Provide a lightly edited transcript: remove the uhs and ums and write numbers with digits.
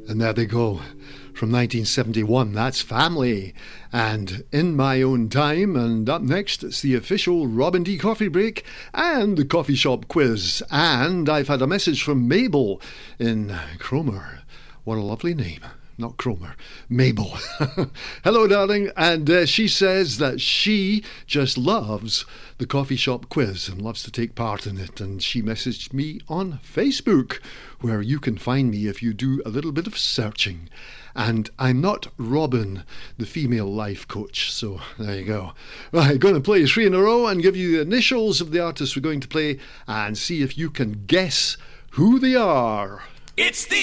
And there they go. From 1971, that's Family. And In My Own Time. And up next, it's the official Robin D coffee break and the coffee shop quiz. And I've had a message from Mabel in Cromer. What a lovely name. Not Cromer, Mabel. Hello, darling. And she says that she just loves the coffee shop quiz and loves to take part in it. And she messaged me on Facebook, where you can find me if you do a little bit of searching. And I'm not Robin, the female life coach. So there you go. Right, going to play 3 in a row and give you the initials of the artists we're going to play and see if you can guess who they are. It's the